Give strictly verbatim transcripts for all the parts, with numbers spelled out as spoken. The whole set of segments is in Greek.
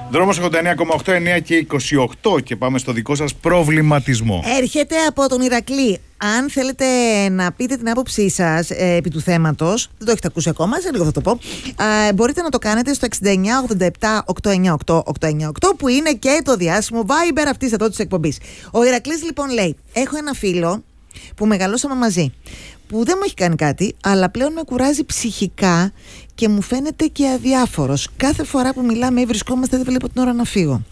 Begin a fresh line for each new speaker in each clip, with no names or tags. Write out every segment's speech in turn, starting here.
Δρόμος ογδόντα εννέα κόμμα οκτώ, εννέα και είκοσι οκτώ και πάμε στο δικό σας προβληματισμό.
Έρχεται από τον Ηρακλή. Αν θέλετε να πείτε την άποψή σας ε, επί του θέματος, δεν το έχετε ακούσει ακόμα, σε λίγο θα το πω, ε, μπορείτε να το κάνετε στο εξήντα εννέα ογδόντα επτά οκτακόσια ενενήντα οκτώ οκτακόσια ενενήντα οκτώ, που είναι και το διάσημο Viber αυτής εδώ της εκπομπής. Ο Ηρακλής λοιπόν λέει: έχω ένα φίλο που μεγαλώσαμε μαζί, που δεν μου έχει κάνει κάτι, αλλά πλέον με κουράζει ψυχικά και μου φαίνεται και αδιάφορος. Κάθε φορά που μιλάμε ή βρισκόμαστε, δεν βλέπω την ώρα να φύγω.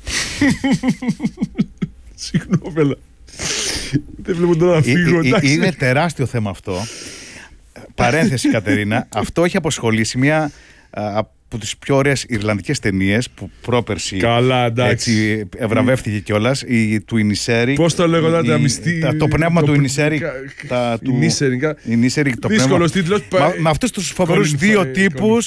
Συγγνώμη, δεν βλέπω την ώρα να φύγω.
Είναι τεράστιο θέμα αυτό. Παρένθεση, Κατερίνα. Αυτό έχει αποσχολήσει μια από τις πιο ωραίες Ιρλανδικές ταινίες που πρόπερση.
Καλά, εντάξει.
Έτσι ευραβεύτηκε κιόλας. Η του Ινισέρη.
Πώς το λέγονταν, τα μυστή.
Το πνεύμα του Ινισέρη.
Ινισέρη. Δύσκολος τίτλος.
Με αυτούς τους φοβερούς δύο τύπους.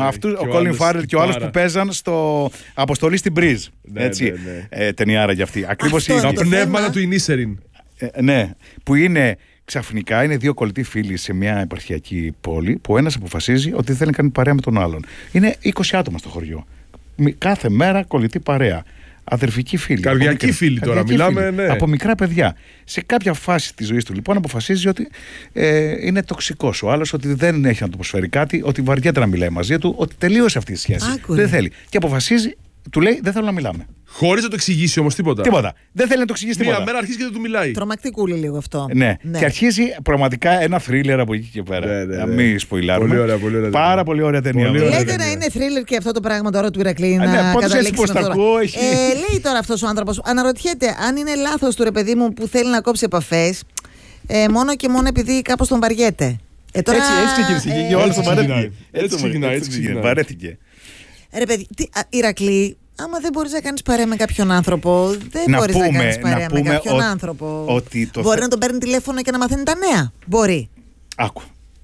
Ο Κόλιν Φάρελ και ο άλλος που παίζαν στο Αποστολή στην Μπρίζ. Έτσι. Ταινιάρα για αυτή.
Τα πνεύματα του Ινισέρη.
Ναι, που είναι. Ξαφνικά είναι δύο κολλητοί φίλοι σε μια επαρχιακή πόλη που ο ένας αποφασίζει ότι θέλει να κάνει παρέα με τον άλλον. Είναι είκοσι άτομα στο χωριό. Κάθε μέρα κολλητή παρέα. Αδερφική φίλη.
Καρδιακή φίλη τώρα, μιλάμε.
Φίλη,
ναι.
Από μικρά παιδιά. Σε κάποια φάση της ζωής του λοιπόν αποφασίζει ότι ε, είναι τοξικός ο άλλος, ότι δεν έχει να του προσφέρει κάτι, ότι βαριέται να μιλάει μαζί του, ότι τελείωσε αυτή η σχέση.
Άκουρε.
Δεν θέλει. Και αποφασίζει, του λέει: δεν θέλω να μιλάμε.
Χωρίς να το εξηγήσει όμως τίποτα.
Τίποτα. Δεν θέλει να το εξηγήσει τίποτα.
Μία μέρα αρχίζει και δεν του μιλάει.
Τρομακτικούλη λίγο αυτό.
Ναι. ναι. Και αρχίζει πραγματικά ένα θρίλερ από εκεί και πέρα. Ναι, ναι, ναι. Να μην σποϊλάρουμε.
Πολύ ωραία, πολύ ωραία.
Πάρα πολύ ωραία ταινία.
Λέτε να είναι θρίλερ και αυτό το πράγμα τώρα του Ηρακλή.
Ναι, πότε έτσι πως τα ακούω.
Έχει... Ε, λέει τώρα αυτός ο άνθρωπος, αναρωτιέται αν είναι λάθος του ρε παιδί μου που θέλει να κόψει επαφές ε, μόνο και μόνο επειδή κάπως τον βαριέται.
Ε, τώρα... Έτσι, έτσι ξεκινήσει. Και ο άλλος τον βαρέθηκε. Έτσι ξεκινάει. Βαρέθηκε.
Ρε παιδί, Ηρακλή. Άμα δεν μπορείς να κάνεις παρέα με κάποιον άνθρωπο, δεν να μπορείς πούμε, να κάνεις παρέα να με κάποιον ο, άνθρωπο.
Ότι το
μπορεί
θε...
να τον παίρνει τηλέφωνο και να μαθαίνει τα νέα. Μπορεί.
Άκου.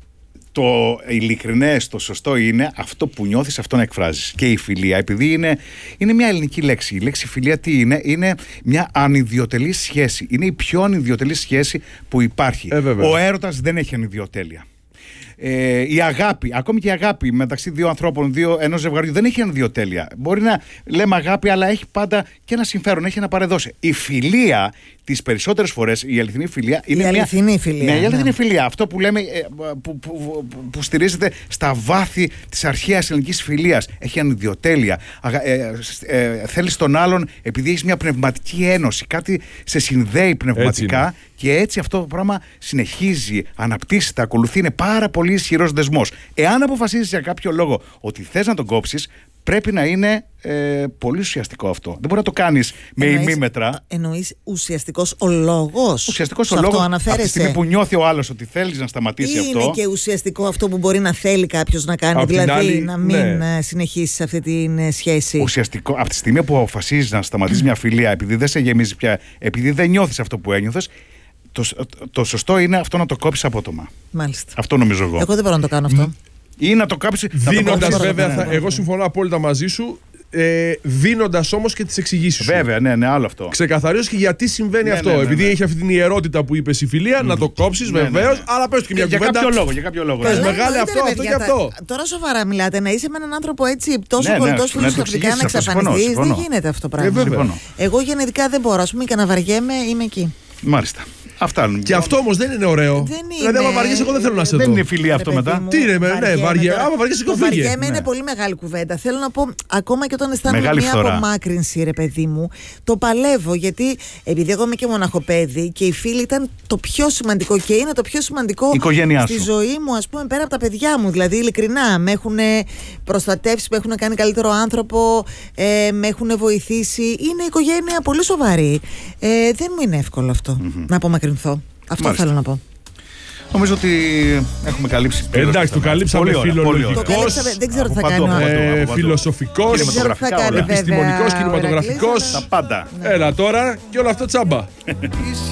Το ειλικρινές, το σωστό είναι αυτό που νιώθεις, αυτό να εκφράζεις. Και η φιλία, επειδή είναι, είναι μια ελληνική λέξη. Η λέξη φιλία τι είναι? Είναι μια ανιδιοτελής σχέση. Είναι η πιο ανιδιοτελής σχέση που υπάρχει.
Ε,
ο έρωτας δεν έχει ανιδιοτέλεια. Ε, η αγάπη, ακόμη και η αγάπη μεταξύ δύο ανθρώπων, δύο, ενός ζευγαριού δεν έχει ανιδιοτέλεια. Μπορεί να λέμε αγάπη, αλλά έχει πάντα και ένα συμφέρον, έχει ένα παρεδώσει. Η φιλία, τις περισσότερες φορές, η αληθινή φιλία είναι
η αληθινή
μια.
Φιλία,
ναι, η αληθινή
ναι.
φιλία. Αυτό που λέμε, που, που, που, που στηρίζεται στα βάθη της αρχαίας ελληνικής φιλίας. Έχει ανιδιοτέλεια. Ε, ε, ε, θέλεις τον άλλον επειδή έχεις μια πνευματική ένωση. Κάτι σε συνδέει πνευματικά. Και έτσι αυτό το πράγμα συνεχίζει, αναπτύσσεται, ακολουθεί, είναι πάρα πολύ ισχυρός δεσμός. Εάν αποφασίσεις για κάποιο λόγο ότι θες να τον κόψεις, πρέπει να είναι ε, πολύ ουσιαστικό αυτό. Δεν μπορεί να το κάνεις με ημίμετρα.
Εννοείς ουσιαστικός ο λόγος.
Ουσιαστικός ο λόγος. Από τη στιγμή που νιώθει ο άλλος ότι θέλεις να σταματήσει
είναι
αυτό.
Είναι και ουσιαστικό αυτό που μπορεί να θέλει κάποιος να κάνει.
Απ'
δηλαδή
άλλη,
να μην
ναι.
συνεχίσει αυτή τη σχέση.
Ουσιαστικό. Από τη στιγμή που αποφασίζεις να σταματήσεις μια φιλία, επειδή δεν σε γεμίζει πια, επειδή δεν νιώθεις αυτό που ένιωθες. Το, το σωστό είναι αυτό να το κόψεις απότομα.
Μάλιστα.
Αυτό νομίζω εγώ.
Εγώ δεν μπορώ να το κάνω αυτό.
Ή να το κάψεις.
Δίνοντας βέβαια, θα, εγώ συμφωνώ απόλυτα μαζί σου. Ε, δίνοντας όμως και τις εξηγήσεις σου.
Βέβαια, ναι, ναι, άλλο αυτό.
Ξεκαθαρίζεις και γιατί συμβαίνει
ναι,
αυτό.
Ναι, ναι, ναι.
Επειδή έχει αυτή την ιερότητα που είπες η φιλία, mm. να το κόψεις ναι, βεβαίως, ναι, ναι. αλλά πες του και μια
για
κουβέντα.
Κάποιο λόγο, για κάποιο λόγο.
Πες μεγάλη αυτό, αυτό και αυτό.
Τώρα σοβαρά μιλάτε, να είσαι με έναν άνθρωπο έτσι τόσο κολλητός που ξαφνικά να εξαφανιστείς. Δεν γίνεται αυτό το πράγμα. Εγώ γενετικά δεν μπορώ, α πούμε, και να βαριέμαι, είμαι εκεί.
Μάλιστα. Αυτά.
Και αυτό όμως δεν είναι ωραίο.
Δεν είναι.
Δηλαδή, άμα βαριέσαι, εγώ δεν θέλω να σε δω.
Δεν είναι φιλία αυτό μετά.
Μου,
τι είναι, ναι, βαριέμαι. Άμα βαριέσαι, εγώ φύγε.
Βαριέμαι
ναι.
είναι πολύ μεγάλη κουβέντα. Θέλω να πω, ακόμα και όταν αισθάνομαι μια απομάκρυνση, ρε παιδί μου, το παλεύω. Γιατί επειδή εγώ είμαι και μοναχοπέδι και οι φίλοι ήταν το πιο σημαντικό και είναι το πιο σημαντικό στη ζωή μου, ας πούμε, πέρα από τα παιδιά μου. Δηλαδή, ειλικρινά, με έχουν προστατεύσει, με έχουν κάνει καλύτερο άνθρωπο, ε, με έχουν βοηθήσει. Είναι οικογένεια πολύ σοβαρή. Ε, δεν μου είναι εύκολο αυτό mm-hmm. να απομακρυνθώ. Αυτό Μάλιστα. θέλω να πω.
Νομίζω ότι έχουμε καλύψει.
Ε, εντάξει, το καλύψαμε φιλολογικός,
δεν ξέρω τι θα κάνω.
Ε, φιλοσοφικός, επιστημονικός, κινηματογραφικός.
Τα πάντα.
Έλα τώρα και όλο αυτό τσάμπα.